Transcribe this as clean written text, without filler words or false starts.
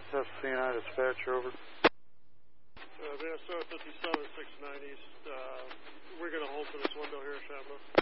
FCNI dispatcher, over. VSO 57, 69 East. We're going to hold for this window here, Shabba.